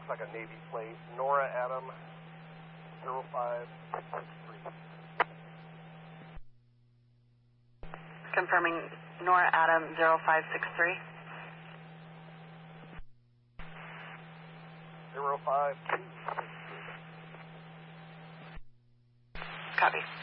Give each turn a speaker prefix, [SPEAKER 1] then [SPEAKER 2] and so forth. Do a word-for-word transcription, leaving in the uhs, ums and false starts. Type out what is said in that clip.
[SPEAKER 1] looks like a Navy plate. Nora Adam, zero five six three.
[SPEAKER 2] Confirming Nora Adam, zero five six three.
[SPEAKER 1] zero five two six three.
[SPEAKER 2] Copy.